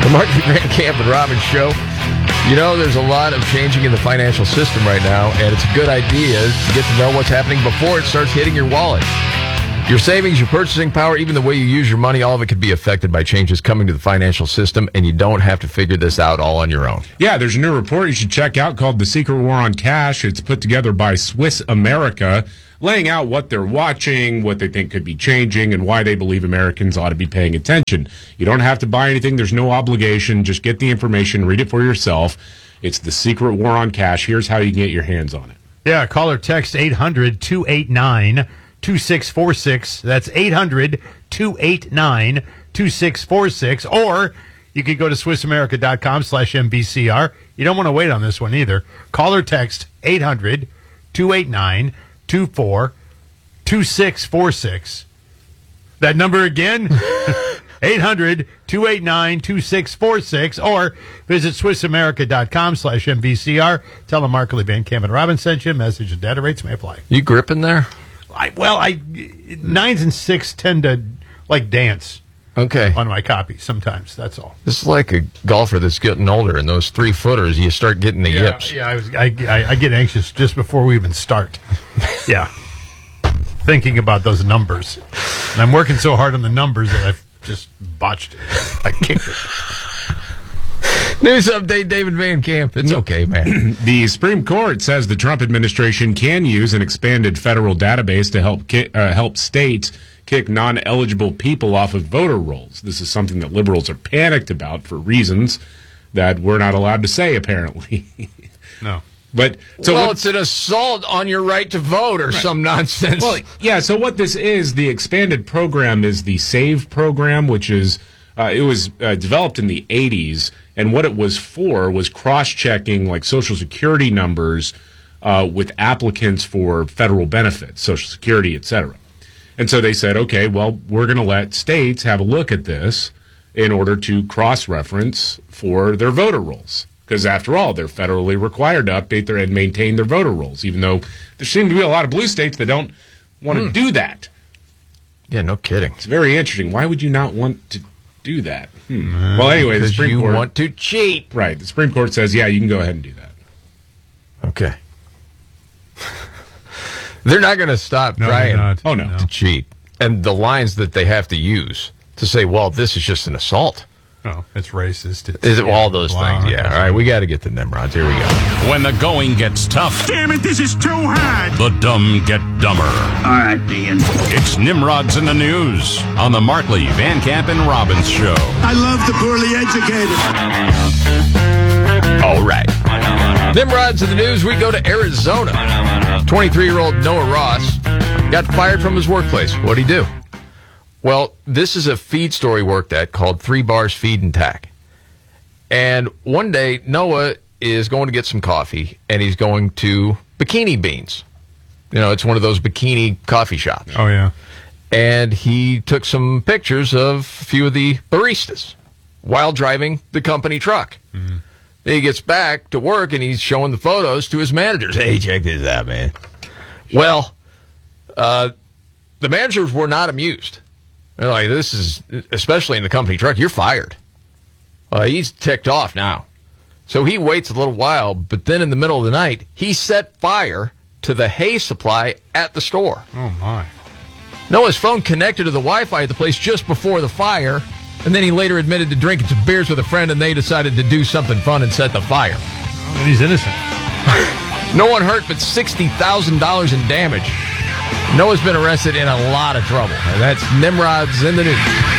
The Mark Van Camp and Robbins Show. You know, there's a lot of changing in the financial system right now, and it's a good idea to get to know what's happening before it starts hitting your wallet. Your savings, your purchasing power, even the way you use your money, all of it could be affected by changes coming to the financial system, and you don't have to figure this out all on your own. Yeah, there's a new report you should check out called The Secret War on Cash. It's put together by Swiss America, laying out what they're watching, what they think could be changing, and why they believe Americans ought to be paying attention. You don't have to buy anything. There's no obligation. Just get the information, read it for yourself. It's The Secret War on Cash. Here's how you can get your hands on it. Yeah, call or text 800-289-2646. That's 800-289-2646. Or you could go to SwissAmerica.com/MBCR. You don't want to wait on this one either. Call or text 800-289-2646. That number again, 800-289-2646. Or visit SwissAmerica.com/MBCR. Tell them Markley, Van Camp, and Robbins sent you. Message and data rates may apply. You gripping there? Nines and six tend to dance. Okay. On my copy sometimes. That's all. This is like a golfer that's getting older, and those 3-footers, you start getting the yips. Yeah, I get anxious just before we even start. Yeah. Thinking about those numbers. And I'm working so hard on the numbers that I've just botched it. I kicked it. News update, David Van Camp. It's okay, man. The Supreme Court says the Trump administration can use an expanded federal database to help states kick non-eligible people off of voter rolls. This is something that liberals are panicked about for reasons that we're not allowed to say, apparently. No. But it's an assault on your right to vote or some nonsense. Well, yeah, so what this is, the expanded program is the SAVE program, which is, it was developed in the 80s, and what it was for was cross-checking like Social Security numbers with applicants for federal benefits, Social Security, et cetera. And so they said, okay, well, we're going to let states have a look at this in order to cross-reference for their voter rolls. Because after all, they're federally required to update and maintain their voter rolls, even though there seem to be a lot of blue states that don't want to do that. Yeah, no kidding. It's very interesting. Why would you not want to do that? Well, anyway, the Supreme Court... you want to cheat. Right. The Supreme Court says, yeah, you can go ahead and do that. Okay. They're not going to stop trying to cheat. And the lines that they have to use to say, well, this is just an assault. Oh, it's racist. Is it all those things? Yeah. All right, we got to get the Nimrods. Here we go. When the going gets tough. Damn it, this is too hard. The dumb get dumber. All right, Dean. It's Nimrods in the News on the Markley, Van Camp, and Robbins Show. I love the poorly educated. All right. Nimrods in the News, we go to Arizona. 23-year-old Noah Ross got fired from his workplace. What'd he do? Well, this is a feed store he worked at called 3 Bars Feed and Tack. And one day, Noah is going to get some coffee, and he's going to Bikini Beans. You know, it's one of those bikini coffee shops. Oh, yeah. And he took some pictures of a few of the baristas while driving the company truck. Mm-hmm. Then he gets back to work, and he's showing the photos to his managers. Hey, check this out, man. Well, the managers were not amused. They're like, this is, especially in the company truck, you're fired. He's ticked off now. So he waits a little while, but then in the middle of the night, he set fire to the hay supply at the store. Oh, my. Noah's phone connected to the Wi-Fi at the place just before the fire, and then he later admitted to drinking some beers with a friend, and they decided to do something fun and set the fire. And he's innocent. No one hurt, but $60,000 in damage. Noah's been arrested in a lot of trouble. And that's Nimrods in the News.